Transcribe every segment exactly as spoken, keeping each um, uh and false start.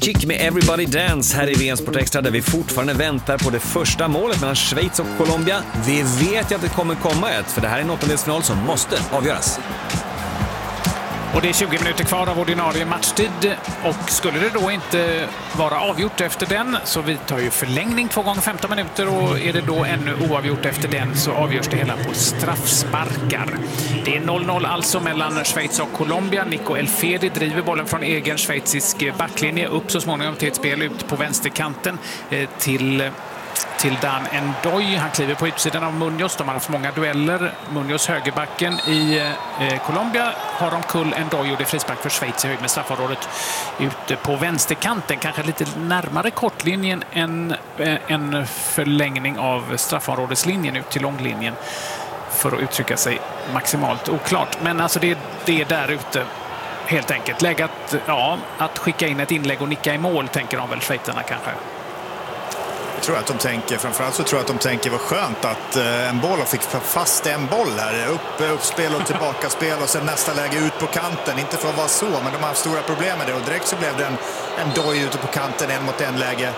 Kick med Everybody Dance här i V M Sport Extra, där vi fortfarande väntar på det första målet mellan Schweiz och Colombia. Vi vet ju att det kommer komma ett, för det här är en åttondelsfinal som måste avgöras. Och det är tjugo minuter kvar av ordinarie matchtid, och skulle det då inte vara avgjort efter den så vi tar ju förlängning två gånger femton minuter, och är det då ännu oavgjort efter den så avgörs det hela på straffsparkar. Det är noll noll alltså mellan Schweiz och Colombia. Nico Elfedi driver bollen från egen schweizisk backlinje upp så småningom till ett spel ut på vänsterkanten eh, till... till Dan Ndoye. Han kliver på utsidan av Munoz. De har haft många dueller. Munoz, högerbacken i eh, Colombia, har de kull Ndoye, och det är frispark för Schweiz i höjd med straffområdet ute på vänsterkanten. Kanske lite närmare kortlinjen än eh, en förlängning av straffområdeslinjen ut till långlinjen, för att uttrycka sig maximalt oklart. Men alltså det, det är där ute helt enkelt. Läge att, ja, att skicka in ett inlägg och nicka i mål, tänker de väl, schweizarna kanske. Jag tror att de tänker, framförallt så tror jag att de tänker vad skönt att eh, en boll fick fast en boll här. Upp, uppspel och tillbaka spel och sen nästa läge ut på kanten. Inte för att vara så, men de har haft stora problem med det. Och direkt så blev det en, en doj ute på kanten, en mot en läge.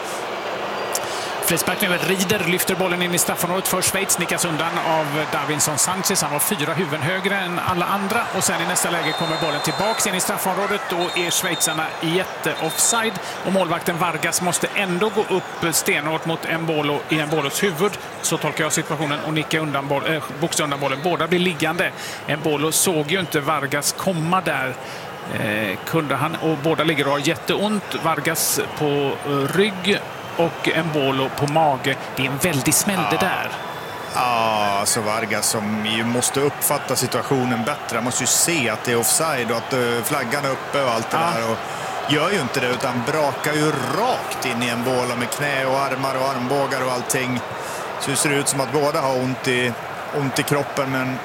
Frispark nu. Rieder lyfter bollen in i straffområdet för Schweiz. Nickas undan av Davinson Sanchez. Han var fyra huvuden högre än alla andra. Och sen i nästa läge kommer bollen tillbaka in i straffområdet. Då är schweizarna jätte-offside. Och målvakten Vargas måste ändå gå upp stenhårt mot Embolo i Embolos huvud. Så tolkar jag situationen, och nicka undan boll, äh, boxa undan bollen. Båda blir liggande. Embolo såg ju inte Vargas komma där. Eh, kunde han. Och båda ligger och har jätteont. Vargas på uh, rygg och Embolo på mage. Det är en väldig smäll det där. Ja, alltså Vargas som ju måste uppfatta situationen bättre. Han måste ju se att det är offside och att uh, flaggan är uppe och allt det ja. där. Och gör ju inte det, utan brakar ju rakt in i Embolo med knä och armar och armbågar och allting. Så det ser ut som att båda har ont i, ont i kroppen. Men,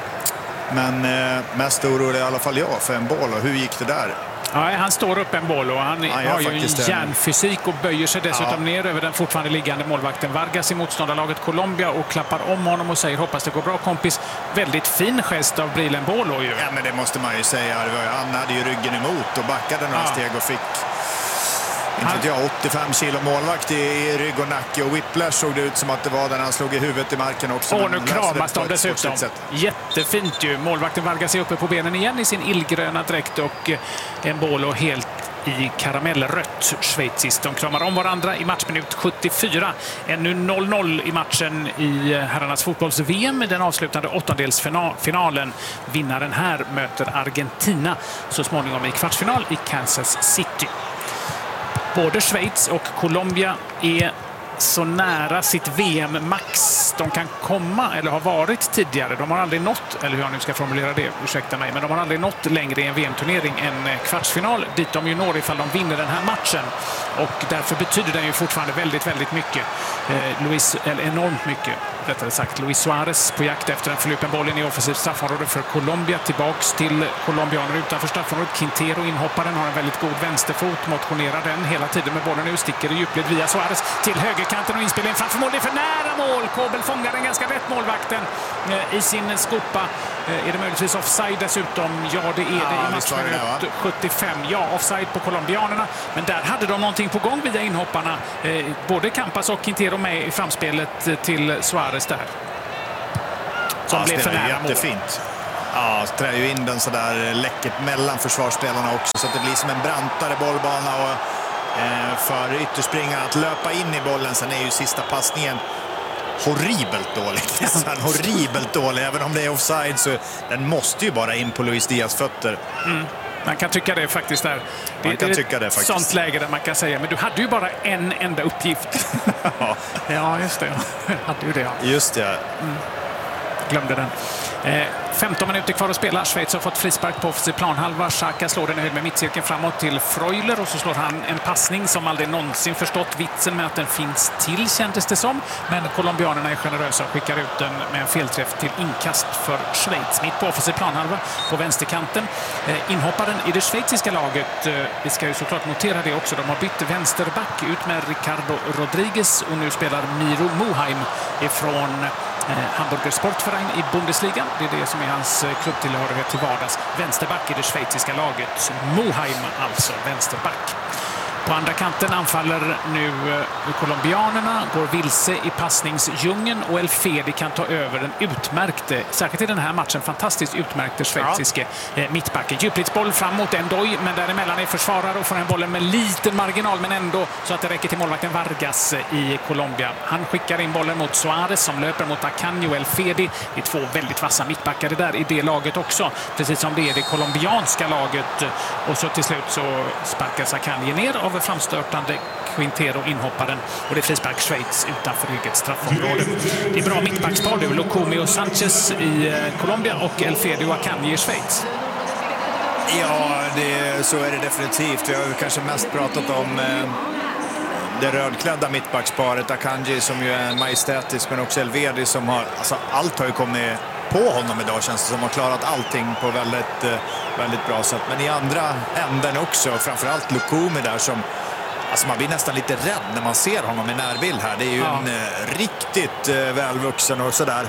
men uh, mest orolig i alla fall jag för Embolo. Hur gick det där? Ja, han står upp en boll och han ja, har ju en järnfysik och böjer sig dessutom ja. ner över den fortfarande liggande målvakten Vargas i motståndarlaget Colombia och klappar om honom och säger hoppas det går bra kompis. Väldigt fin gest av Bril Embolo ju. Ja, men det måste man ju säga. Han hade ju ryggen emot och backade några ja. steg och fick inte jag, åttiofem kilo målvakt i, i rygg och nacke, och whiplash såg det ut som att det var där han slog i huvudet i marken också. Och nu kramas de dessutom. Jättefint ju. Målvakten Vargas är uppe på benen igen i sin illgröna dräkt, och Embolo helt i karamellrött schweiziskt. De kramar om varandra i matchminut sjuttiofyra. Ännu noll noll i matchen i herrarnas fotbolls-V M. Den avslutande åttondelsfinalen. Vinnaren här möter Argentina så småningom i kvartsfinal i Kansas City. Både Schweiz och Colombia är så nära sitt V M-max de kan komma, eller har varit tidigare. De har aldrig nått, eller hur jag nu ska formulera det, ursäkta mig, men de har aldrig nått längre i en V M-turnering än kvartsfinal, dit de ju når ifall de vinner den här matchen. Och därför betyder den ju fortfarande väldigt, väldigt mycket. Eh, Luis, eller enormt mycket, rättare sagt. Luis Suarez på jakt efter den förlupen bollen i offensivt straffområde för Colombia. Tillbaks till colombianer utanför straffområdet. Quintero, inhopparen, har en väldigt god vänsterfot. Motionerar den hela tiden med bollen nu. Sticker i djupled via Suarez till högerkanten och inspelningen framför mål. Det är för nära mål. Kobel fångar den ganska rätt, målvakten, eh, i sin skopa. Eh, är det möjligtvis offside dessutom? Ja, det är ja, det i matchminut sjuttiofem. Ja, offside på colombianerna. Men där hade de någonting på gång via inhopparna. Eh, både Campas och Quintero med i framspelet till Suarez där. Som ja, blev för nära jättefint. Ja, trär ju in den så där läckert mellan försvarsspelarna också, så att det blir som en brantare bollbana, och eh, för ytterspringaren att löpa in i bollen. Sen är ju sista passningen horribelt dålig. horribelt dålig. Även om det är offside så den måste ju bara in på Luis Diaz fötter. Mm. Man kan tycka det faktiskt där. Det, man kan det tycka det faktiskt. Sånt läge där man kan säga, men du hade ju bara en enda uppgift. Ja, just det. Jag hade ju det. Ja. Just det. Mm. Glömde den. Eh, femton minuter kvar att spela. Schweiz har fått frispark på offensiv planhalva. Xhaka slår den i höjd med mittcirkeln framåt till Freuler, och så slår han en passning som aldrig någonsin förstått vitsen med att den finns till, kändes det som. Men colombianerna är generösa och skickar ut den med en felträff till inkast för Schweiz. Mitt på offensiv planhalva på vänsterkanten. Eh, inhopparen i det schweiziska laget, eh, vi ska ju såklart notera det också, de har bytt vänsterback ut med Ricardo Rodriguez, och nu spelar Miro Muheim ifrån Eh, Hamburger Sportverein i Bundesliga. Det är det som är hans klubbtillhörighet till vardags. Vänsterback i det schweiziska laget. Muheim alltså, vänsterback. På andra kanten anfaller nu colombianerna, går vilse i passningsdjungeln och Elfedi kan ta över den utmärkte, särskilt i den här matchen, fantastiskt utmärkte schweiziske ja. mittbacken. Djupledsboll fram mot Endoy, men däremellan är försvarare och får en bollen med liten marginal, men ändå så att det räcker till målvakten Vargas i Colombia. Han skickar in bollen mot Suarez som löper mot Akanji och Elfedi. Det är två väldigt vassa mittbackar där i det laget också, precis som det är det colombianska laget. Och så till slut så sparkas Akanji ner av framstörtande Quintero, inhopparen, och det är frispark Schweiz utanför eget straffområde. Det är bra mittbackspar, det är Lukumi och Sanchez i Colombia och Elfedi och Akanji i Schweiz. Ja, det, så är det definitivt. Vi har kanske mest pratat om eh, det rödklädda mittbacksparet Akanji som ju är majestätisk, men också Elfedi som har, alltså allt har ju kommit på honom idag, känns det som, har klarat allting på väldigt, väldigt bra sätt. Men i andra änden också, framförallt Lukumi där som, alltså man blir nästan lite rädd när man ser honom i närbild här. Det är ju ja. en eh, riktigt eh, välvuxen och sådär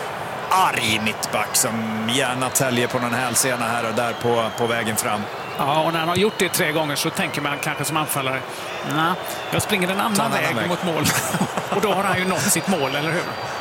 arg mittback som gärna täljer på någon hälsena här och där på, på vägen fram. Ja, och när han har gjort det tre gånger så tänker man kanske som anfallare, nej, jag springer en annan, en väg, väg mot mål. Och då har han ju nått sitt mål, eller hur?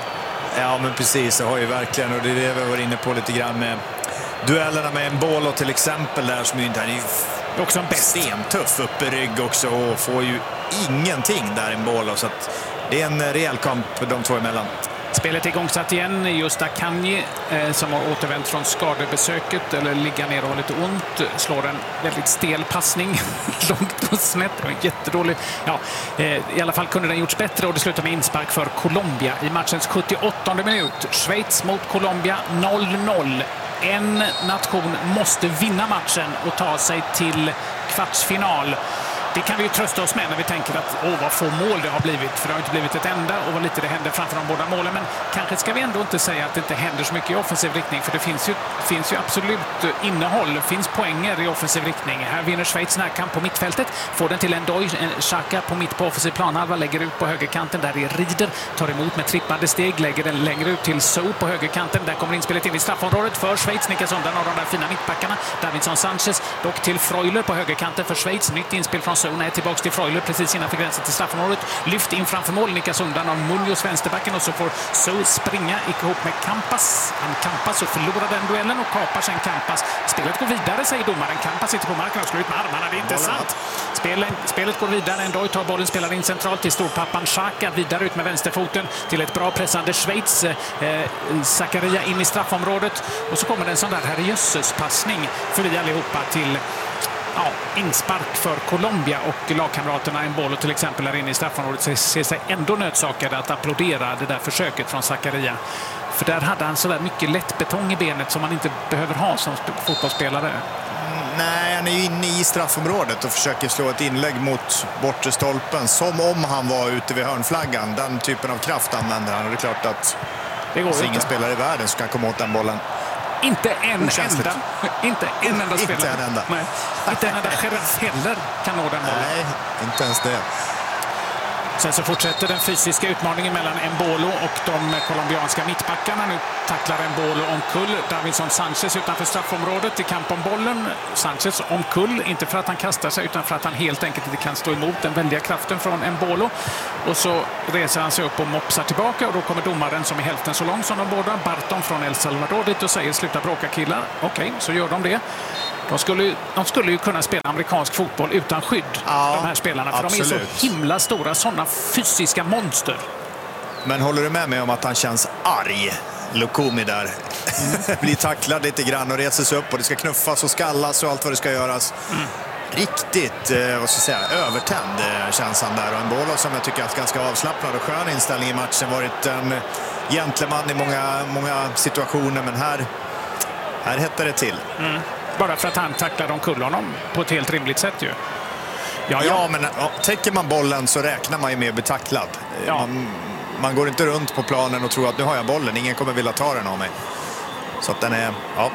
Ja, men precis, det har ju verkligen, och det är det vi var inne på lite grann med duellerna med Embolo till exempel där, som ju inte är ju också en stentuff uppe i rygg också och får ju ingenting där Embolo, så att det är en rejäl kamp de två emellan. Spelet är igångsatt igen. Just Akanji eh, som har återvänt från skadebesöket eller ligger ner och har lite ont, slår en väldigt stel passning långt och snett. Det var jättedålig. Ja, eh, i alla fall kunde den gjorts bättre och det slutar med inspark för Colombia i matchens sjuttioåttonde minut. Schweiz mot Colombia noll noll. En nation måste vinna matchen och ta sig till kvartsfinal. Det kan vi ju trösta oss med när vi tänker att åh, vad få mål det har blivit. För det har inte blivit ett enda och vad lite det händer framför de båda målen. Men kanske ska vi ändå inte säga att det inte händer så mycket i offensiv riktning. För det finns ju, finns ju absolut innehåll. Det finns poänger i offensiv riktning. Här vinner Schweiz närkamp på mittfältet. Får den till Endoy, Xhaka på mitt på offensiv planhalva. Lägger ut på högerkanten. Där är Rieder. Tar emot med trippande steg. Lägger den längre ut till So på högerkanten. Där kommer inspelet in i straffområdet för Schweiz. Nickas undan av de där fina mittbackarna. Davinson Sanchez dock till Freuler på högerkanten för Schweiz. Nytt inspel från So. Nej, tillbaka till Freuler precis innanför gränsen till straffområdet. Lyft in framför mål, nickas undan av Munoz vänsterbacken och så får So springa ihop med Campas. Han Campas och förlorar den duellen och kapar sen Campas. Spelet går vidare, säger domaren. Campas sitter på marken och slår ut med armarna. Det är inte sant. Spelet, spelet går vidare. Endoy tar bollen, spelar in centralt till storpappan Xhaka. Vidare ut med vänsterfoten till ett bra pressande Schweiz. Eh, Zakaria in i straffområdet. Och så kommer det en sån där herrejösses passning för vi allihopa till ja, inspark för Colombia, och lagkamraterna Embolo till exempel är inne i straffområdet ser sig ändå nödsakade att applådera det där försöket från Zakaria. För där hade han så där mycket lätt betong i benet som man inte behöver ha som fotbollsspelare. Nej, han är ju inne i straffområdet och försöker slå ett inlägg mot bortre stolpen som om han var ute vid hörnflaggan. Den typen av kraft använder han, och det är klart att det går ingen spelare i världen som kan komma åt den bollen. Inte en enda, inte en enda spelare. Inte en enda. Nej, inte en enda Jerez heller kan nå den bollen. Nej, inte ens det. Sen så fortsätter den fysiska utmaningen mellan Embolo och de colombianska mittbackarna. Nu tacklar Embolo omkull Davinson Sanchez utanför straffområdet i kamp om bollen. Sanchez omkull, inte för att han kastar sig utan för att han helt enkelt inte kan stå emot den väldiga kraften från Embolo. Och så reser han sig upp och mopsar tillbaka, och då kommer domaren som är hälften så lång som de båda, Barton från El Salvador, dit och säger sluta bråka killar. Okej, okay, så gör de det. De skulle, de skulle ju kunna spela amerikansk fotboll utan skydd, ja, de här spelarna. För absolut. De är så himla stora, sådana fysiska monster. Men håller du med mig om att han känns arg? Lukumi där. Mm. Blir tacklad lite grann och reser sig upp och det ska knuffas och skallas och allt vad det ska göras. Mm. Riktigt, eh, vad ska jag säga, övertänd eh, känns han där. Och en boll som jag tycker är ganska avslappnad och skön inställning i matchen. Varit en gentleman i många, många situationer, men här, här hettar det till. Mm. Bara för att han tacklar omkull honom på ett helt rimligt sätt ju. Ja, ja. ja men ja, täcker man bollen så räknar man ju med att bli tacklad. Ja. Man, man går inte runt på planen och tror att nu har jag bollen. Ingen kommer vilja ta den av mig. Så att den är, ja.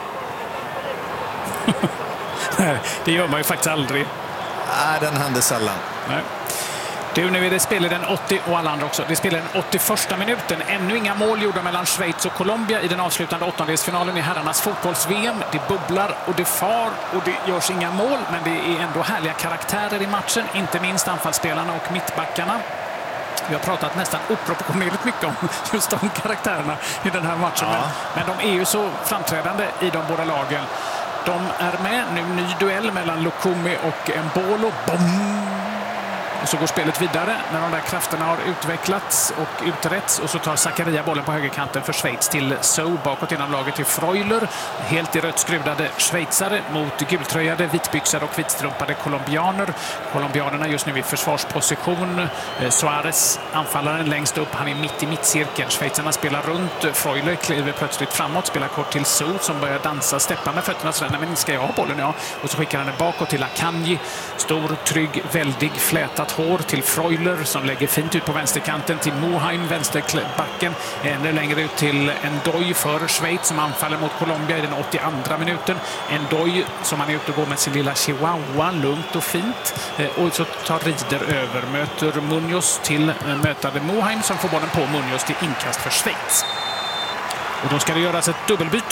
Det gör man ju faktiskt aldrig. Nej, den händer sällan. Nej. Du, nu är det spelar den åttio och alla andra också. Det spelar den åttioförsta minuten. Ännu inga mål gjorda mellan Schweiz och Colombia i den avslutande åttondelsfinalen i herrarnas fotbolls-V M. Det bubblar och det far och det görs inga mål, men det är ändå härliga karaktärer i matchen. Inte minst anfallsspelarna och mittbackarna. Vi har pratat nästan oproportionerligt mycket om just de karaktärerna i den här matchen. Ja. Men, men de är ju så framträdande i de båda lagen. De är med. Nu ny duell mellan Lukumi och Embolo. Boom! Och så går spelet vidare när de där krafterna har utvecklats och uträtts. Och så tar Zakaria bollen på högerkanten för Schweiz till So. Bakåt inom laget till Freuler. Helt i rött skruvade schweizare mot gultröjade, vitbyxade och vitstrumpade colombianer. Colombianerna just nu i försvarsposition. Suarez, anfallaren längst upp, han är mitt i mittcirkeln. Schweizarna spelar runt. Freuler kliver plötsligt framåt, spelar kort till So som börjar dansa, steppa med fötterna sådär. Nej, men ska jag ha bollen? Ja. Och så skickar han den bakåt till Akanji. Stor, trygg, väldig, flätad hår till Freuler som lägger fint ut på vänsterkanten till Muheim, vänsterbacken. Ännu längre ut till Ndoye för Schweiz som anfaller mot Colombia i den åttioandra minuten. Ndoye som han är ute och går med sin lilla chihuahua, lugnt och fint. Och så tar Rieder över, möter Munoz till mötande Muheim som får bollen på Munoz till inkast för Schweiz. Och då ska det göras ett dubbelbyte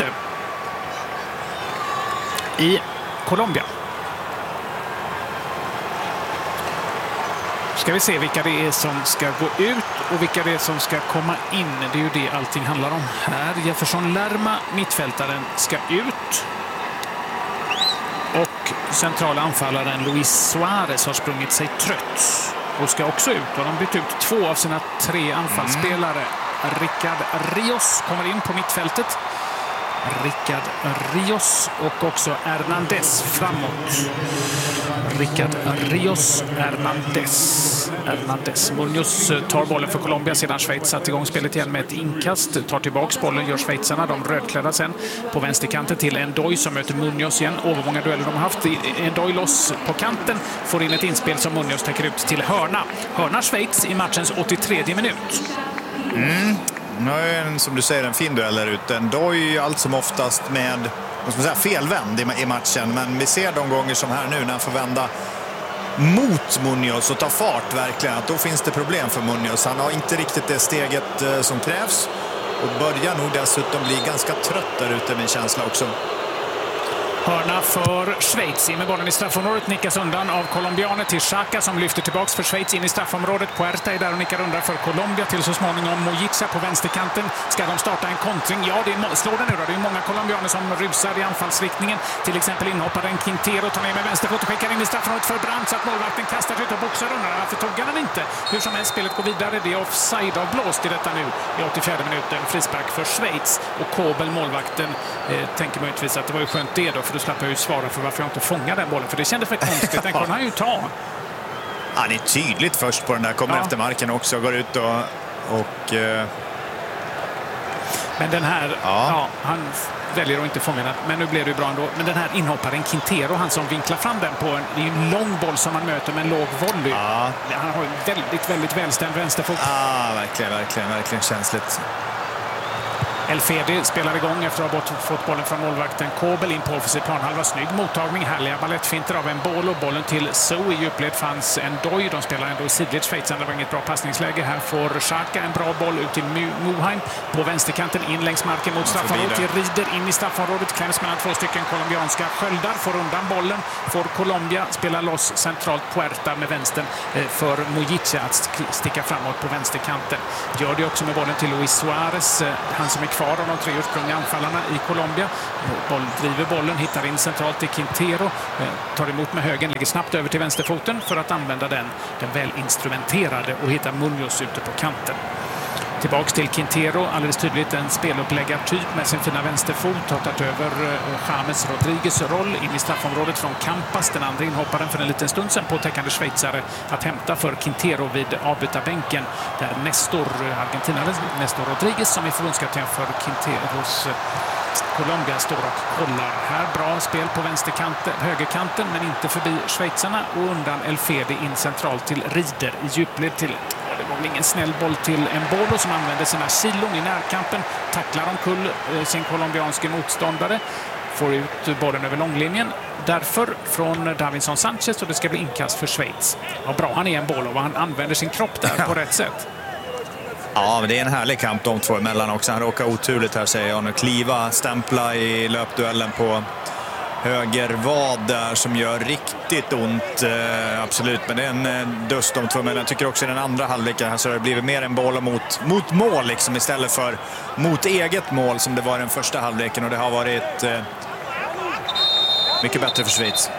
i Colombia. Ska vi se vilka det är som ska gå ut och vilka det är som ska komma in. Det är ju det allting handlar om här. Jefferson Lerma, mittfältaren, ska ut. Och centrala anfallaren Luis Suarez har sprungit sig trött och ska också ut. Och de bytt ut två av sina tre anfallsspelare. Mm. Rickard Rios kommer in på mittfältet. Rickard Rios och också Hernandez framåt. Rickard Rios, Hernandez. Hernandez. Munoz tar bollen för Colombia sedan Schweiz satt igång spelet igen med ett inkast. Tar tillbaks bollen, gör schweizarna. De rödklädda sen på vänsterkanten till Ndoye som möter Munoz igen. Övermånga dueller de har haft. Ndoye loss på kanten. Får in ett inspel som Munoz täcker ut till hörna. Hörna Schweiz i matchens åttiotredje minut. Mm. Nu är en, som du säger, en fin duell där ute. Ndoye allt som oftast med vad ska man säga, felvänd i matchen. Men vi ser de gånger som här nu när han får vända mot Munoz och ta fart verkligen. Att då finns det problem för Munoz. Han har inte riktigt det steget eh, som krävs. Och börjar nog dessutom bli ganska trött där ute, min känsla också. Hörna för Schweiz. In med bollen i straffområdet. Nickas undan av colombianer till Xhaka som lyfter tillbaks för Schweiz in i straffområdet. Puerta är där och nickar undan för Colombia till så småningom Mojica på vänsterkanten. Ska de starta en kontring? Ja, det är, slår det nu då. Det är många colombianer som rusar i anfallsriktningen. Till exempel inhopparen Quintero tar ner med vänsterfot och skickar in i straffområdet för Brandt så att målvakten kastar ut och boxar undan. Varför tog han den inte? Hur som helst, spelet går vidare. Det är offside avblåst i detta nu i åttiofjärde minuten. Frispark för Schweiz och Kobel, målvakten, eh, tänker möjligtvis att det var ju skönt det då, för då slapp jag ju svara för varför jag inte fångar den bollen. För det kändes för konstigt. Den kunde han ju ta. Han är tydligt först på den där. Kommer ja. efter marken också. Går ut och... och uh... Men den här... Ja. Ja, han väljer att inte fånga den. Men nu blev det ju bra ändå. Men den här inhopparen Quintero, han som vinklar fram den på en, det är en lång boll som man möter med en låg volley. Ja. Han har en väldigt, väldigt välstämd vänsterfot. Ja, verkligen, verkligen, verkligen känsligt. Elfedi spelar igång efter att ha fått bollen från målvakten Kobel in på offensiv planhalva. Snygg mottagning, härliga ballettfinter av en boll och bollen till So. I djupled fanns Ndoye. De spelar ändå i sidled. Schweiz, det var inget bra passningsläge. Här får Xhaka en bra boll ut till Muheim på vänsterkanten in längs marken mot straffområdet till Rieder in i straffområdet. Kläms mellan två stycken colombianska sköldar. Får undan bollen. Får Colombia spela loss centralt Puerta med vänstern för Mojica att sticka framåt på vänsterkanten. Gör det också med bollen till Luis Suarez. Han som är kvar av de tre ursprungliga anfallarna i Colombia. Boll, driver bollen, hittar in centralt till Quintero. Tar emot med högen, lägger snabbt över till vänsterfoten för att använda den, den väl instrumenterade och hitta Munoz ute på kanten. Tillbaks till Quintero, alldeles tydligt en speluppläggartyp med sin fina vänsterfot. Har tagit över James Rodriguez roll in i straffområdet från Campas. Den andra inhopparen för en liten stund sedan på täckande schweizare att hämta för Quintero vid avbytarbänken. Där Nestor, Argentinaren Nestor Rodriguez som är förbundskapten för Quinteros Colombia står och kollar. Här bra spel på vänsterkanten, högerkanten men inte förbi schweizarna och undan Elfedi in centralt till Rieder i djupled till... Det var väl ingen snäll boll till Embolo som använde sina kilon i närkampen. Tacklar omkull sin colombianske motståndare. får ut bollen över långlinjen. Därför från Davinson Sanchez och det ska bli inkast för Schweiz. Vad bra han är en boll och han använder sin kropp där på rätt sätt. Ja, men det är en härlig kamp de två emellan också. Han råkar oturligt här, säger jag nu. Kliva, stämpla i löpduellen på höger vad där som gör riktigt ont. Eh, absolut, men det är en eh, dust de två emellan. Jag tycker också i den andra halvleken här så har det blivit mer en boll mot, mot mål liksom, istället för mot eget mål som det var i den första halvleken. Och det har varit eh, mycket bättre för Schweiz.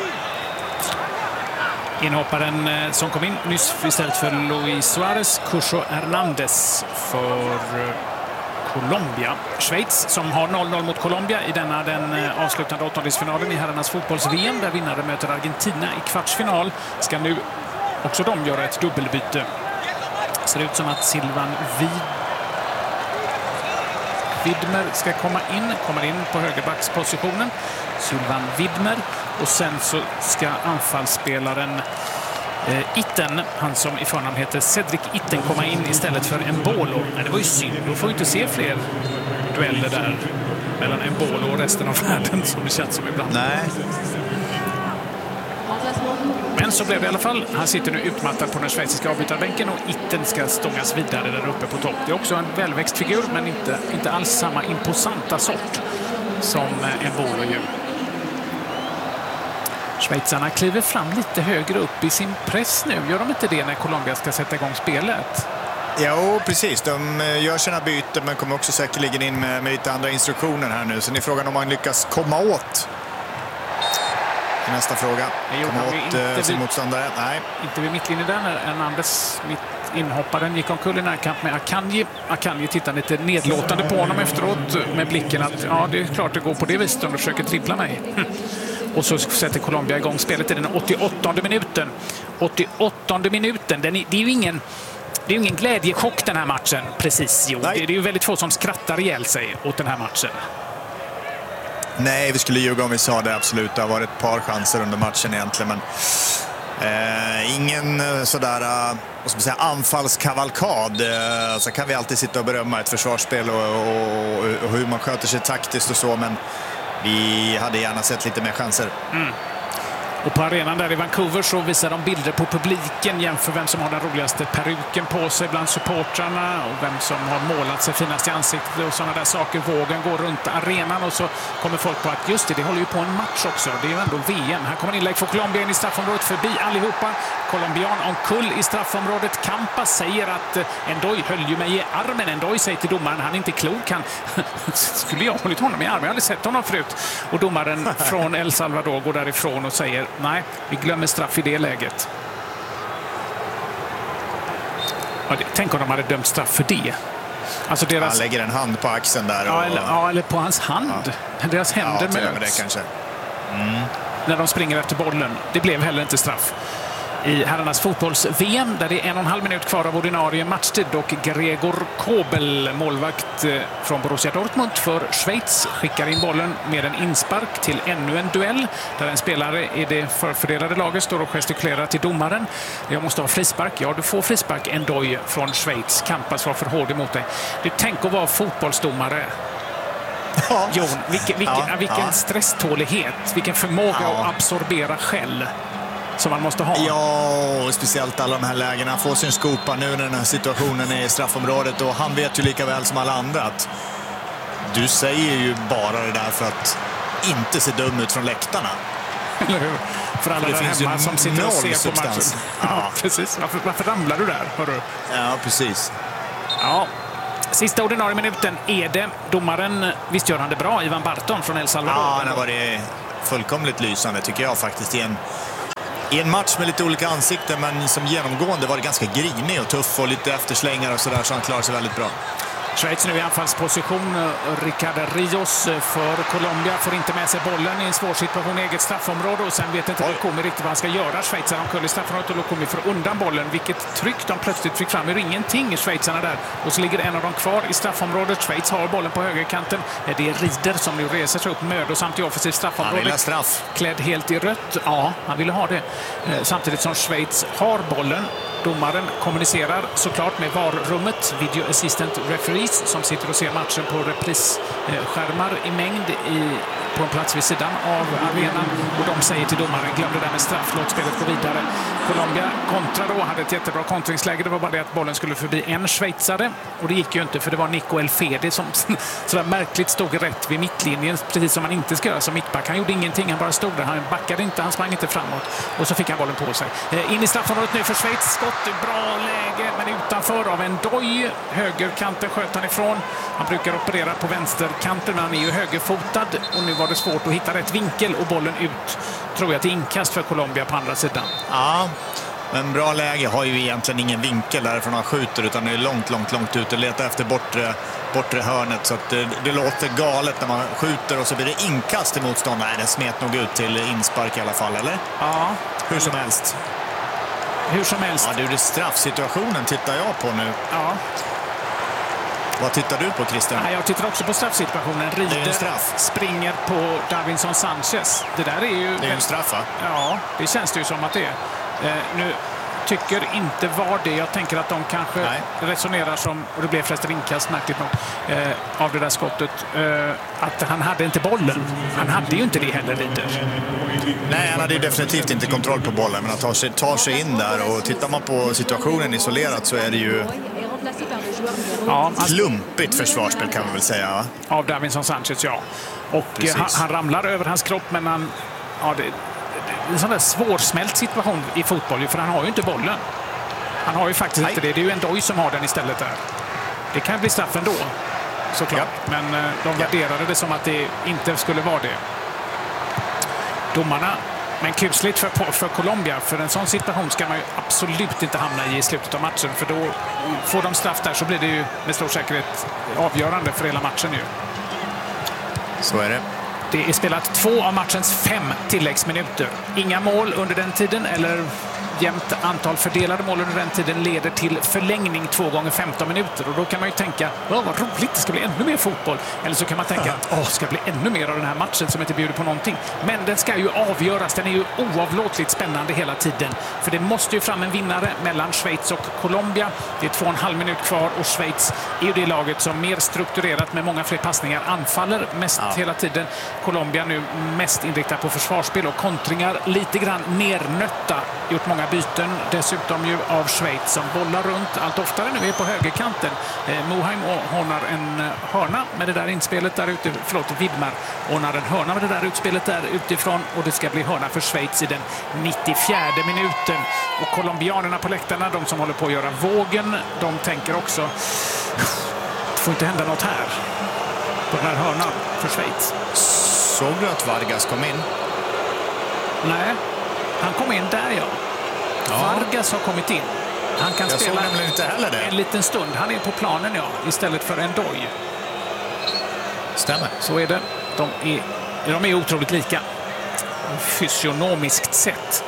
Inhopparen som kom in nyss istället för Luis Suarez, Cucho Hernandez för Colombia. Schweiz som har noll noll mot Colombia i denna den avslutande åttondelsfinalen i herrarnas fotbolls-V M där vinnare möter Argentina i kvartsfinal. Ska nu också de göra ett dubbelbyte. Ser ut som att Silvan Vid Widmer ska komma in, kommer in på högerbackspositionen. Sylvan Widmer. Och sen så ska anfallsspelaren eh, Itten, han som i förnamn heter Cedric Itten, komma in istället för Embolo. Nej, det var ju synd. Då får vi inte se fler dueller där mellan Embolo och resten av världen som det känns som ibland. Nej. Men så blev det i alla fall. Han sitter nu utmattad på den schweiziska avbytarbänken och Itten ska stångas vidare där uppe på topp. Det är också en välväxt figur men inte, inte alls samma imposanta sort som Embolo ju. Schweizarna kliver fram lite högre upp i sin press nu. Gör de inte det när Colombia ska sätta igång spelet? Jo, precis. De gör sina byten men kommer också säkerligen in med, med lite andra instruktioner här nu. Så det är frågan om man lyckas komma åt. Nästa fråga. Komma åt eh, sin motståndare. Nej. Inte vid mittlinjen där när Hernandez, mitt inhopparen, gick omkull i närkamp med Akanji. Akanji tittar lite nedlåtande på honom efteråt med blicken att ja, det är klart det går på det viset om du försöker trippla mig. Och så sätter Colombia igång spelet i den åttioåttonde minuten. åttioåttonde minuten, den är, det är ju ingen, det är ingen glädjechock den här matchen. Precis, jo. Det, det är ju väldigt få som skrattar ihjäl sig åt den här matchen. Nej, vi skulle ljuga om vi sa det, absolut. Det har varit ett par chanser under matchen egentligen, men eh, ingen sådär uh, vad ska man säga, anfallskavalkad. Uh, så kan vi alltid sitta och berömma ett försvarsspel och, och, och hur man sköter sig taktiskt och så, men vi hade gärna sett lite mer chanser. Mm. Och på arenan där i Vancouver så visar de bilder på publiken, jämför vem som har den roligaste peruken på sig bland supportrarna och vem som har målat sig finast i ansiktet och sådana där saker. Vågen går runt arenan och så kommer folk på att just det, det håller ju på en match också. Det är ju ändå V M. Här kommer inlägg för Colombia in i straffområdet förbi allihopa. Colombian omkull i straffområdet. Campa säger att Endoy höll ju mig i armen. Endoy säger till domaren, han är inte klok. Han skulle jag ha hållit honom i armen? Jag har aldrig sett honom förut. Och domaren från El Salvador går därifrån och säger nej, vi glömmer straff i det läget. Tänk om de hade dömt straff för det. Alltså deras... Han lägger en hand på axeln där. Och... Ja, eller, ja, eller på hans hand. Ja. Deras händer ja, möts. Det kanske. Mm. När de springer efter bollen. Det blev heller inte straff. I herrarnas fotbolls-V M där det är en och en halv minut kvar av ordinarie matchtid och Gregor Kobel, målvakt från Borussia Dortmund för Schweiz, skickar in bollen med en inspark till ännu en duell där en spelare i det förfördelade laget står och gestikulerar till domaren. Jag måste ha frispark. Ja, du får frispark. Endoy från Schweiz. Kampas var för hård emot dig. Du tänk att vara fotbollsdomare. Ja. Jon, vilken, vilken, ja, vilken ja. stresstålighet, vilken förmåga ja. att absorbera skäll som man måste ha. Ja, och speciellt alla de här lägena. Få sin skopa nu när den här situationen är i straffområdet. Och han vet ju lika väl som alla andra att du säger ju bara det där för att inte se dum ut från läktarna. Eller hur? För alla för där hemma som sitter och ser substans. på matchen. Ja, ja precis. Varför, varför ramlar du där? Hörru? Ja, precis. Ja. Sista ordinarie minuten är det. Domaren, visst gör han det bra, Ivan Barton från El Salvador. Ja, han har varit fullkomligt lysande tycker jag faktiskt i en I en match med lite olika ansikten, men som genomgående var det ganska grinig och tuff och lite efterslängar och sådär, så han klarar sig väldigt bra. Schweiz nu i anfallsposition. Ricardo Rios för Colombia får inte med sig bollen i en svår situation i eget straffområde och sen vet inte Lukumi riktigt vad han ska göra. Schweizarna omkull i straffområdet och Lukumi får undan bollen. Vilket tryck de plötsligt fick fram ur ingenting i Schweizarna där. Och så ligger en av dem kvar i straffområdet. Schweiz har bollen på högerkanten. Det är Rieder som nu reser sig upp mödosamt i offensivt straffområde. Han vill ha straff. Klädd helt i rött. Ja, han ville ha det. Samtidigt som Schweiz har bollen. domaren kommunicerar såklart med V A R-rummet, Video Assistant Referees, som sitter och ser matchen på reprisskärmar i mängd i, på en plats vid sidan av arenan. Och de säger till domaren, glöm det där med straff, låt spelet gå vidare. Colombia kontra då, hade ett jättebra kontringsläge. Det var bara det att bollen skulle förbi en schweizare. Och det gick ju inte, för det var Nico Elfedi som sådär märkligt stod rätt vid mittlinjen, precis som man inte ska göra som mittback. Han gjorde ingenting, han bara stod där. Han backade inte, han sprang inte framåt. Och så fick han bollen på sig. In i straffområdet nu för Schweiz. Skott, bra läge, men utanför av en doj. Högerkanten sköt han ifrån. Han brukar operera på vänsterkanten, men han är ju högerfotad. Och nu var det svårt att hitta rätt vinkel och bollen ut, tror jag, till inkast för Colombia på andra sidan. Ja, men bra läge har ju egentligen ingen vinkel därifrån han skjuter, utan det är långt, långt, långt ut och letar efter bortre, bortre hörnet. Så att det, det låter galet när man skjuter och så blir det inkast i motståndaren. Nej, det smet nog ut till inspark i alla fall, eller? Ja. Hur som helst. Hur som helst. Ja, det är straffsituationen tittar jag på nu. Ja. Vad tittar du på, Christian? Ja, jag tittar också på straffsituationen. Ride straff. Springer på Davinson Sanchez. Det där är ju... Det är en straff, va? Ja, det känns det ju som att det är. Eh, nu tycker inte var det. Jag tänker att de kanske Nej. resonerar som, och det blev förresten inkast märkligt nog, eh, av det där skottet, eh, att han hade inte bollen. Han hade ju inte det heller, Rider. Nej, han hade ju definitivt inte kontroll på bollen, men han tar sig, tar sig in där, och tittar man på situationen isolerat så är det ju ja, klumpigt försvarsspel, kan man väl säga, va? Av Davinson Sanchez, ja. Och han, han ramlar över hans kropp, men han... Ja, det, det är en sån där svårsmält situation i fotboll, för han har ju inte bollen. Han har ju faktiskt Nej. inte det. Det är ju en doj som har den istället där. Det kan bli straff ändå, såklart. Ja. Men de värderade det som att det inte skulle vara det. Domarna, men kusligt för, för Colombia, för en sån situation ska man ju absolut inte hamna i i slutet av matchen, för då får de straff där, så blir det ju med stor säkerhet avgörande för hela matchen ju. Så är det. Det är spelat två av matchens fem tilläggsminuter. Inga mål under den tiden, eller jämnt antal fördelade mål under den tiden, leder till förlängning två gånger femton minuter. Och då kan man ju tänka, åh, vad roligt, det ska bli ännu mer fotboll. Eller så kan man tänka, åh, det ska bli ännu mer av den här matchen som inte bjuder på någonting. Men den ska ju avgöras, den är ju oavlåtligt spännande hela tiden. För det måste ju fram en vinnare mellan Schweiz och Colombia. Det är två och en halv minut kvar, och Schweiz är ju det laget som mer strukturerat med många fler passningar anfaller mest ja. hela tiden. Colombia nu mest inriktad på försvarsspel och kontringar, lite grann nernötta, gjort många byten, dessutom ju av Schweiz som bollar runt allt oftare nu är på högerkanten. Eh, Moheim ordnar en hörna med det där inspelet där ute, förlåt, Widmar ordnar en hörna med det där utspelet där utifrån, och det ska bli hörna för Schweiz i den nittiofjärde minuten. Och colombianerna på läktarna, de som håller på att göra vågen, de tänker också, det får inte hända något här på den här hörnan för Schweiz. Såg du att Vargas kom in? Nej, han kom in där, ja. Ja. Vargas har kommit in. Han kan Jag spela inte heller det. en liten stund. Han är på planen, ja, istället för en doj. Stämmer. Så är det. De är, de är otroligt lika. Fysionomiskt sett.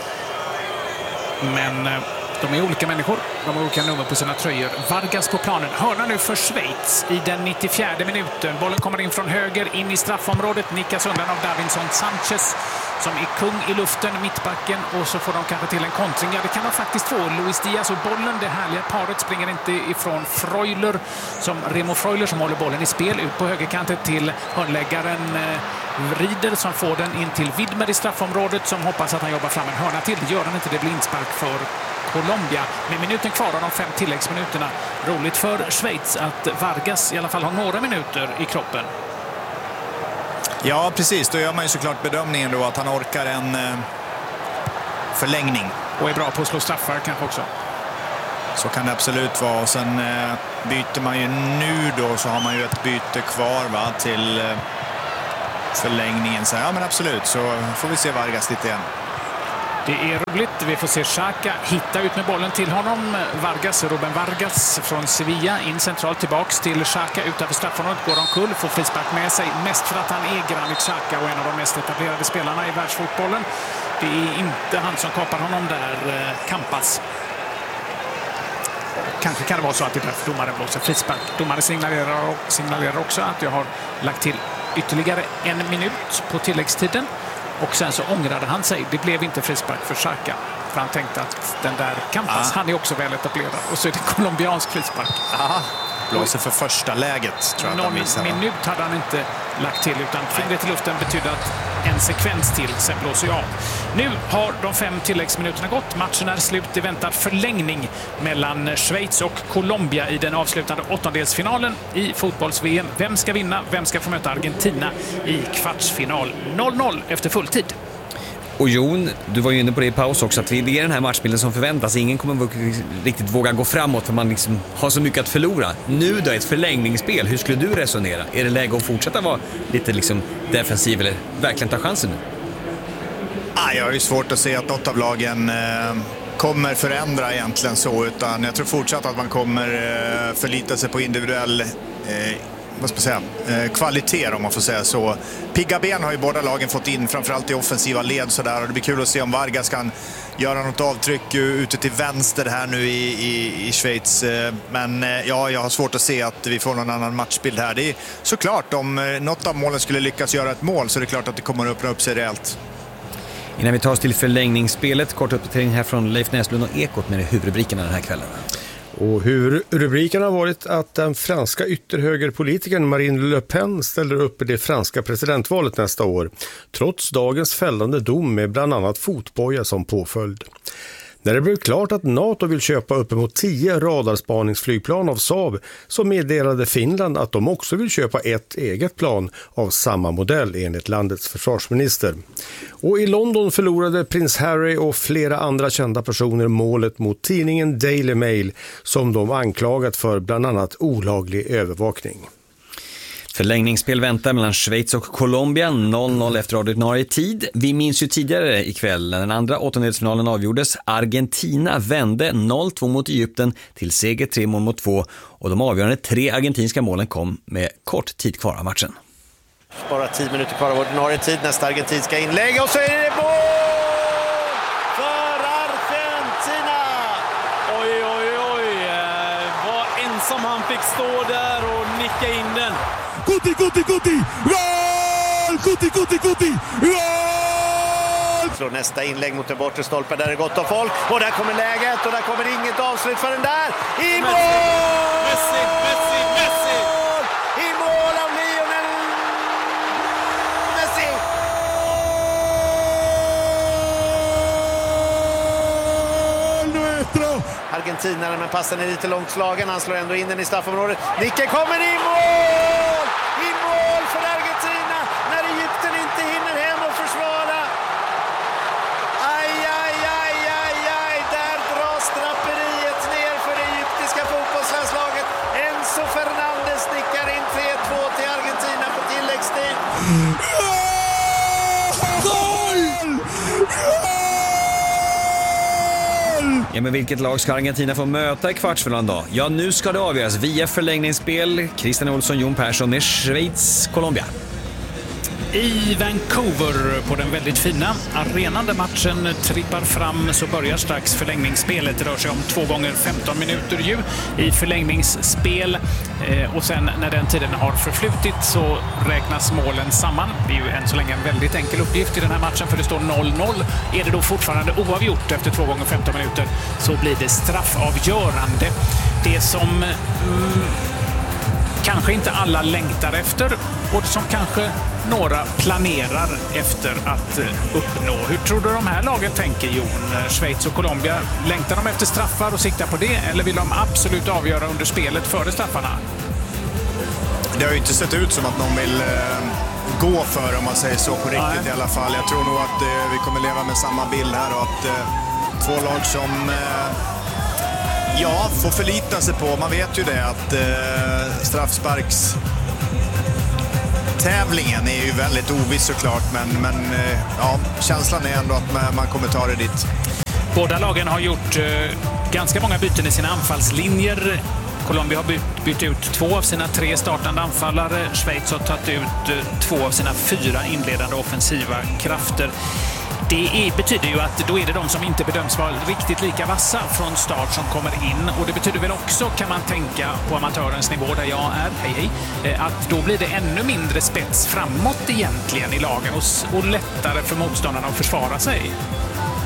Men de är olika människor. De har olika nummer på sina tröjor. Vargas på planen. Hörna nu för Schweiz i den nittiofjärde minuten. Bollen kommer in från höger in i straffområdet. Nickas undan av Davinson Sanchez som är kung i luften, mittbacken, och så får de kanske till en kontring. Ja, det kan de faktiskt få. Luis Diaz och bollen, det härliga paret, springer inte ifrån Freuler, som Remo Freuler som håller bollen i spel ut på högerkanten till hörnläggaren eh, Rieder som får den in till Widmer i straffområdet, som hoppas att han jobbar fram en hörna till. Det gör han inte, det blir inspark för Colombia. Med minuten kvar av de fem tilläggsminuterna. Roligt för Schweiz att Vargas i alla fall har några minuter i kroppen. Ja, precis. Då gör man ju såklart bedömningen då att han orkar en eh, förlängning. Och är bra på att slå straffar kanske också. Så kan det absolut vara. Och sen eh, byter man ju nu då, så har man ju ett byte kvar, va, till eh, förlängningen. Så ja, men absolut, så får vi se Vargas lite igen. Det är roligt. Vi får se Xhaka hitta ut med bollen till honom. Vargas, Ruben Vargas från Sevilla, in centralt tillbaks till Xhaka utanför straffområdet. Går omkull, får frispark med sig. Mest för att han är Granit Xhaka och en av de mest etablerade spelarna i världsfotbollen. Det är inte han som kapar honom där, Campas. Kanske kan det vara så att det är därför domaren blåser frispark. Domaren signalerar, signalerar också att jag har lagt till ytterligare en minut på tilläggstiden. Och sen så ångrade han sig. Det blev inte frispark för Xhaka. För han tänkte att den där Campas, ah. han är också väl etablerad. Och så är det colombiansk frispark. Aha. Blåser för första läget, tror jag. Någon minut hade han inte lagt till, utan fingret i luften betydde att en sekvens till, sen blåser jag av. Nu har de fem tilläggsminuterna gått. Matchen är slut. Det väntar förlängning mellan Schweiz och Colombia i den avslutande åttondelsfinalen i fotbolls-V M. Vem ska vinna? Vem ska få möta Argentina i kvartsfinal? noll noll efter fulltid. Och Jon, du var ju inne på det i paus också, att det är den här matchbilden som förväntas. Ingen kommer riktigt våga gå framåt för man liksom har så mycket att förlora. Nu då, ett förlängningsspel, hur skulle du resonera? Är det läge att fortsätta vara lite liksom defensiv eller verkligen ta chansen nu? Ah, jag har ju svårt att se att något av lagen eh, kommer förändra egentligen så, utan jag tror fortsatt att man kommer eh, förlita sig på individuell eh, vad ska man säga, eh, kvalitet, om man får säga så. Pigga ben har ju båda lagen fått in, framförallt i offensiva led så där, och det blir kul att se om Vargas kan göra något avtryck ute till vänster här nu i, i, i Schweiz. Men ja, jag har svårt att se att vi får någon annan matchbild här. Det är såklart, om något av målen skulle lyckas göra ett mål så är det klart att det kommer att öppna upp sig rejält. Innan vi tar oss till förlängningsspelet, kort uppdatering här från Leif Näslund och Ekot med huvudrubrikerna den här kvällen. Och huvudrubriken har varit att den franska ytterhögerpolitikern Marine Le Pen ställer upp i det franska presidentvalet nästa år, trots dagens fällande dom med bland annat fotboja som påföljd. När det blev klart att NATO vill köpa uppemot tio radarspaningsflygplan av Saab, så meddelade Finland att de också vill köpa ett eget plan av samma modell enligt landets försvarsminister. Och i London förlorade prins Harry och flera andra kända personer målet mot tidningen Daily Mail, som de anklagat för bland annat olaglig övervakning. Förlängningsspel väntar mellan Schweiz och Colombia, noll noll efter ordinarie tid. Vi minns ju tidigare ikväll när den andra åttondelsfinalen avgjordes. Argentina vände noll två mot Egypten till seger tre mål mot två, och de avgörande tre argentinska målen kom med kort tid kvar av matchen. Bara tio minuter kvar av ordinarie tid, nästa argentinska inlägg, och så är det mål för Argentina! Oj, oj, oj, vad ensam han fick stå där och nicka in den. Guti, Guti, Guti! Gol! Guti, Guti, Guti! Gol! Slår nästa inlägg mot den bortre stolpen, där är gott av folk. Och där kommer läget, och där kommer inget avslut för den där. I mål! Messi, Messi, Messi! I mål av Lionel Messi! Nuestro! Argentinare, men passen är lite långt slagen. Han slår ändå in den i straffområdet. Nicke kommer i mål! I mål för Argentina när Egypten inte hinner hem och försvara. Aj, aj, aj, aj, aj. Där dras draperiet ner för det egyptiska fotbollslandslaget. Enzo Fernandez nickar in tre två till Argentina på tilläggstid. Gol! Ja, men vilket lag ska Argentina få möta i kvartsfinalen då? Ja, nu ska det avgöras via förlängningsspel. Christian Olsson, Jon Persson med Schweiz, Colombia. I Vancouver på den väldigt fina arenan där matchen trippar fram så börjar strax förlängningsspelet. Det rör sig om två gånger femton minuter ju i förlängningsspel. Eh, och sen när den tiden har förflutit så räknas målen samman. Det är ju än så länge en väldigt enkel uppgift i den här matchen, för det står noll noll. Är det då fortfarande oavgjort efter två gånger femton minuter så blir det straffavgörande. Det som mm, kanske inte alla längtar efter och som kanske några planerar efter att uppnå. Hur tror du de här lagen tänker, Jon? Schweiz och Colombia, längtar de efter straffar och siktar på det, eller vill de absolut avgöra under spelet före straffarna? Det har ju inte sett ut som att någon vill eh, gå för, om man säger så, på riktigt. Nej. I alla fall. Jag tror nog att eh, vi kommer leva med samma bild här, och att eh, två lag som eh, ja, får förlita sig på. Man vet ju det att eh, straffsparks tävlingen är ju väldigt oviss såklart, men, men eh, ja, känslan är ändå att man, man kommer ta det dit. Båda lagen har gjort eh, ganska många byten i sina anfallslinjer. Colombia har bytt, bytt ut två av sina tre startande anfallare. Schweiz har tagit ut eh, två av sina fyra inledande offensiva krafter. Det är, betyder ju att då är det de som inte bedöms vara riktigt lika vassa från start som kommer in. Och det betyder väl också, kan man tänka, på amatörens nivå där jag är, hej hej, att då blir det ännu mindre spets framåt egentligen i lagen och, och lättare för motståndarna att försvara sig.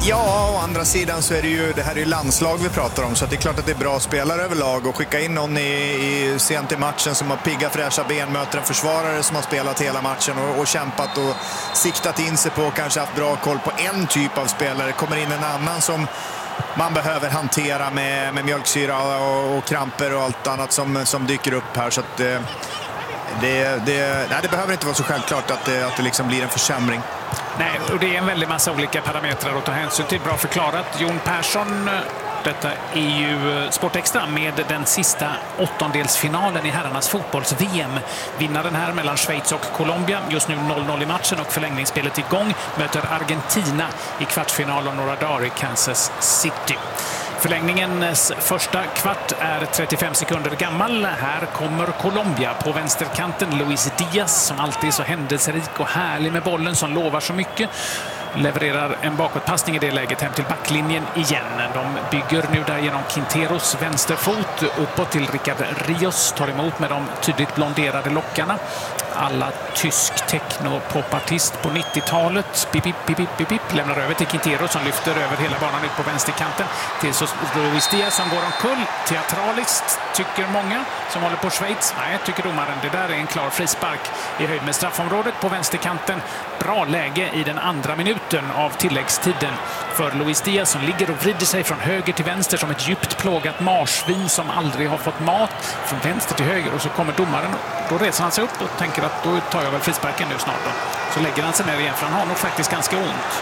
Ja, å andra sidan så är det ju, det här är ju landslag vi pratar om, så att det är klart att det är bra spelare överlag, och skicka in någon i, i sent i matchen som har pigga fräscha ben, möter en försvarare som har spelat hela matchen och, och kämpat och siktat in sig på och kanske haft bra koll på en typ av spelare, kommer in en annan som man behöver hantera med, med mjölksyra och, och kramper och allt annat som, som dyker upp här, så att eh, det, det, nej, det behöver inte vara så självklart att det, att det liksom blir en försämring. Nej, och det är en väldig massa olika parametrar att ta hänsyn till. Bra förklarat. Jon Persson, detta är ju Sportextra med den sista åttondelsfinalen i herrarnas fotbolls-V M. Vinnaren här mellan Schweiz och Colombia. Just nu noll noll i matchen och förlängningsspelet igång. Möter Argentina i kvartsfinal om några dagar i Kansas City. Förlängningens första kvart är trettiofem sekunder gammal. Här kommer Colombia på vänsterkanten. Luis Diaz, som alltid är så händelserik och härlig med bollen, som lovar så mycket, levererar en bakåtpassning i det läget hem till backlinjen igen. De bygger nu där genom Quinteros vänsterfot uppåt till Rickard Rios, tar emot med de tydligt blonderade lockarna. Alla tysk techno-popartist på nittiotalet. Pip, pip, pip, pip, pip. Lämnar över till Quintero som lyfter över hela banan ut på vänsterkanten. Till Luis Diaz som går omkull. Teatraliskt, tycker många som håller på Schweiz. Nej, tycker domaren. Det där är en klar frispark i höjd med straffområdet på vänsterkanten. Bra läge i den andra minuten av tilläggstiden för Luis Diaz, som ligger och vrider sig från höger till vänster som ett djupt plågat marsvin som aldrig har fått mat, från vänster till höger, och så kommer domaren. Då reser han sig upp och tänker att då tar jag väl frisparken nu snart då. Så lägger han sig ner igen, för han har nog faktiskt ganska ont.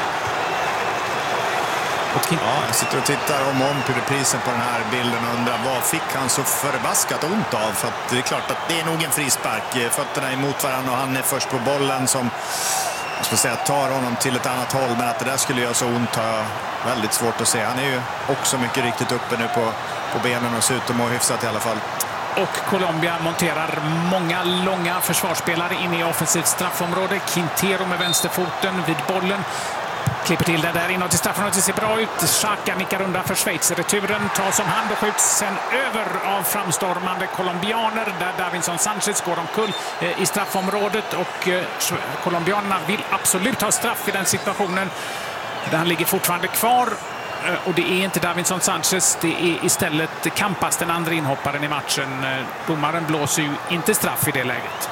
Och ja, jag sitter och tittar om och om på reprisen på den här bilden och undrar vad fick han så förbaskat ont av, för att det är klart att det är nog en frispark. Fötterna emot varandra och han är först på bollen som, jag ska säga, tar honom till ett annat håll, men att det där skulle göra så ont har jag väldigt svårt att se. Han är ju också mycket riktigt uppe nu på, på benen och ser ut att må hyfsat i alla fall. Och Colombia monterar många långa försvarsspelare in i offensivt straffområde. Quintero med vänsterfoten vid bollen. Klipper till det där inåt i straffområdet. Det ser bra ut. Xhaka nickar undan för Schweiz. Returen tas om hand och skjuts sen över av framstormande colombianer, där Davinson Sanchez går omkull i straffområdet. Och colombianerna vill absolut ha straff i den situationen, där han ligger fortfarande kvar. Och det är inte Davinson Sanchez, det är istället Campas, den andra inhopparen i matchen. Domaren blåser ju inte straff i det läget.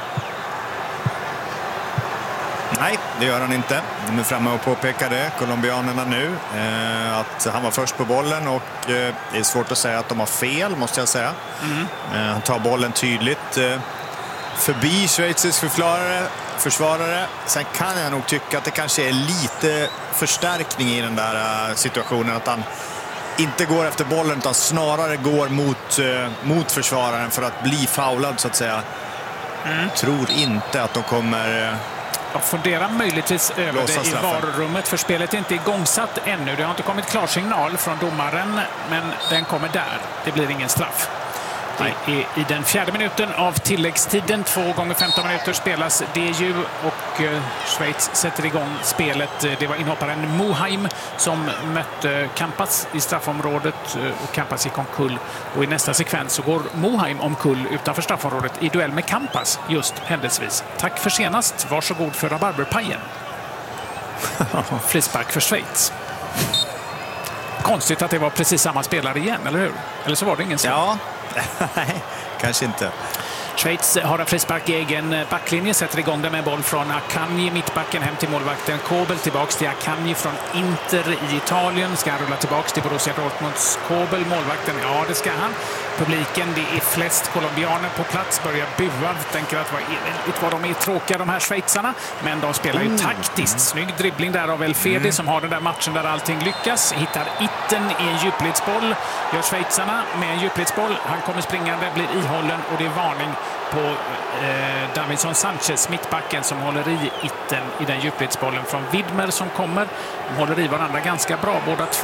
Nej, det gör han inte. De är framme och påpekar det, colombianerna nu, eh, att han var först på bollen, och eh, det är svårt att säga att de har fel, måste jag säga. Mm. Eh, han tar bollen tydligt eh, förbi schweizisk försvarare, försvarare. Sen kan jag nog tycka att det kanske är lite förstärkning i den där uh, situationen, att han inte går efter bollen utan snarare går mot, uh, mot försvararen för att bli foulad, så att säga. Mm. Tror inte att de kommer... Uh, Jag funderar möjligtvis över det i varummet, för spelet är inte igångsatt ännu. Det har inte kommit klar signal från domaren, men den kommer där. Det blir ingen straff. Det är i den fjärde minuten av tilläggstiden. Två gånger femton minuter spelas det ju, och Schweiz sätter igång spelet. Det var inhopparen Muheim som mötte Campas i straffområdet, och Campas gick omkull. Och i nästa sekvens så går Muheim omkull utanför straffområdet i duell med Campas, just händelsevis. Tack för senast. Varsågod för rabarberpajen. Frispark för Schweiz. Konstigt att det var precis samma spelare igen, eller hur? Eller så var det ingen så. Ja, nej, kanske inte. Schweiz har en frispark i egen backlinje, sätter igång den med boll från Akanji, mittbacken hem till målvakten Kobel, tillbaks till Akanji från Inter i Italien. Ska han rulla tillbaks till Borussia Dortmunds Kobel, målvakten? Ja, det ska han. Publiken, det är flest colombianer på plats, börjar bua, tänker att vad, vad de är tråkiga de här schweizarna, men de spelar ju mm. taktiskt. Snygg dribbling där av Elfedi mm. som har den där matchen där allting lyckas. Hittar Itten i en djupledsboll, gör schweizarna med en djupledsboll. Han kommer springande, blir ihållen, och det är varning på eh, Davinson Sanchez, mittbacken, som håller i Itten i den djupledsbollen från Widmer som kommer. De håller i varandra ganska bra båda två.